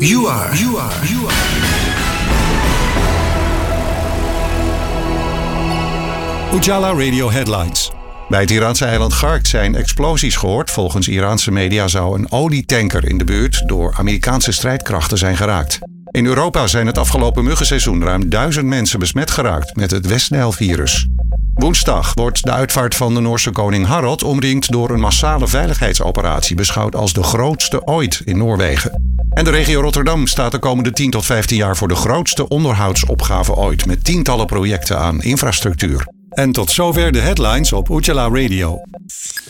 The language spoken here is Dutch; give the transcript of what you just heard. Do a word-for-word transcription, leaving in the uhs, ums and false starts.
You are. You are. You are. Ujala Radio Headlines. Bij het Iraanse eiland Gark zijn explosies gehoord. Volgens Iraanse media zou een olietanker in de buurt door Amerikaanse strijdkrachten zijn geraakt. In Europa zijn het afgelopen muggenseizoen ruim duizend mensen besmet geraakt met het West-Nijl-virus. Woensdag wordt de uitvaart van de Noorse koning Harald omringd door een massale veiligheidsoperatie, beschouwd als de grootste ooit in Noorwegen. En de regio Rotterdam staat de komende tien tot vijftien jaar voor de grootste onderhoudsopgave ooit, met tientallen projecten aan infrastructuur. En tot zover de headlines op Ujala Radio.